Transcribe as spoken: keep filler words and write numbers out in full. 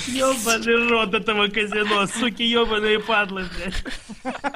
Ёбаный рот этого казино, суки ёбаные падлы, блядь.